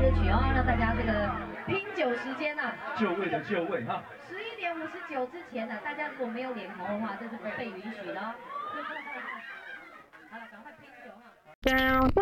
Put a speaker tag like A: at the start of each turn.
A: 歌曲哦，让大家这个拼酒时间呐、
B: 就位的就位哈。
A: 11点59之前呢、大家如果没有脸红的话，这是不被允许的哦。好了，赶快拼酒哈。